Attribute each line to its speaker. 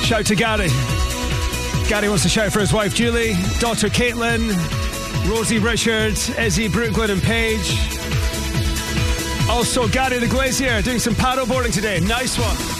Speaker 1: Shout to Gary. Gary wants to shout for his wife Julie, daughter Caitlin, Rosie Richard, Izzy, Brooklyn and Paige. Also Gary the Glazier doing some paddleboarding today. Nice one.